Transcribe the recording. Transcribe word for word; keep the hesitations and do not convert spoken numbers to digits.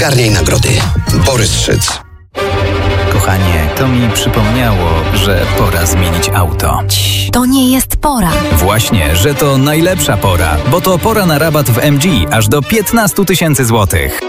Zgarniaj nagrody. Borys Szyc. Kochanie, to mi przypomniało, że pora zmienić auto. To nie jest pora. Właśnie, że to najlepsza pora, bo to pora na rabat w M G aż do piętnaście tysięcy złotych.